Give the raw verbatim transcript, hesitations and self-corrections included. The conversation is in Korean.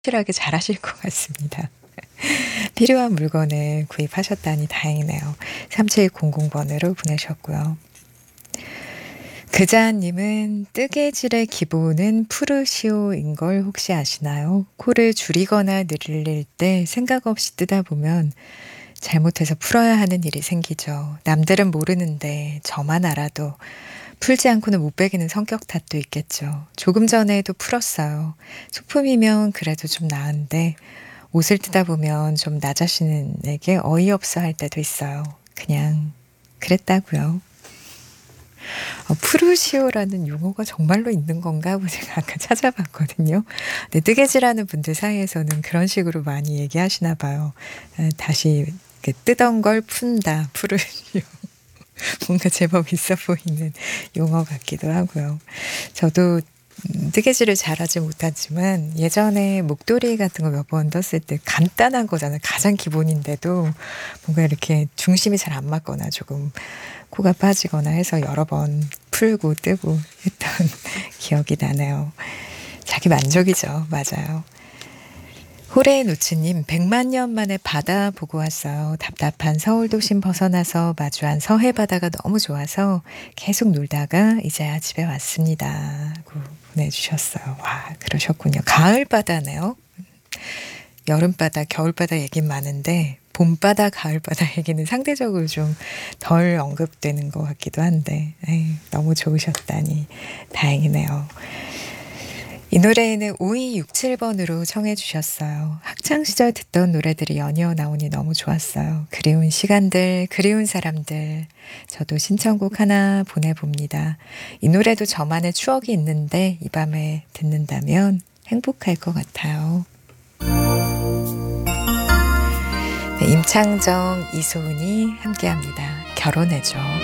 확실하게 잘하실 것 같습니다. 필요한 물건을 구입하셨다니 다행이네요. 삼칠공공 번으로 보내셨고요. 그자님은 뜨개질의 기본은 푸르시오인 걸 혹시 아시나요? 코를 줄이거나 늘릴 때 생각 없이 뜨다 보면 잘못해서 풀어야 하는 일이 생기죠. 남들은 모르는데 저만 알아도 풀지 않고는 못 베기는 성격 탓도 있겠죠. 조금 전에도 풀었어요. 소품이면 그래도 좀 나은데 옷을 뜨다 보면 좀 나 자신에게 어이없어 할 때도 있어요. 그냥 그랬다고요. 어, 푸르시오라는 용어가 정말로 있는 건가 하고 제가 아까 찾아봤거든요. 근데 뜨개질하는 분들 사이에서는 그런 식으로 많이 얘기하시나 봐요. 아, 다시 이렇게 뜨던 걸 푼다. 푸르시오. 뭔가 제법 있어 보이는 용어 같기도 하고요. 저도 음, 뜨개질을 잘하지 못하지만 예전에 목도리 같은 거 몇 번 떴을 때 간단한 거잖아요. 가장 기본인데도 뭔가 이렇게 중심이 잘 안 맞거나 조금 코가 빠지거나 해서 여러 번 풀고 뜨고 했던 기억이 나네요. 자기 만족이죠. 맞아요. 호레이 노츠님, 백만 년 만에 바다 보고 왔어요. 답답한 서울 도심 벗어나서 마주한 서해 바다가 너무 좋아서 계속 놀다가 이제야 집에 왔습니다. 고 보내주셨어요. 와, 그러셨군요. 가을 바다네요. 여름 바다, 겨울 바다 얘기는 많은데 봄 바다, 가을 바다 얘기는 상대적으로 좀 덜 언급되는 것 같기도 한데 에이, 너무 좋으셨다니 다행이네요. 이 노래는 오이육칠 번으로 청해 주셨어요. 학창시절 듣던 노래들이 연이어 나오니 너무 좋았어요. 그리운 시간들, 그리운 사람들. 저도 신청곡 하나 보내봅니다. 이 노래도 저만의 추억이 있는데 이 밤에 듣는다면 행복할 것 같아요. 네, 임창정, 이소은이 함께합니다. 결혼해줘.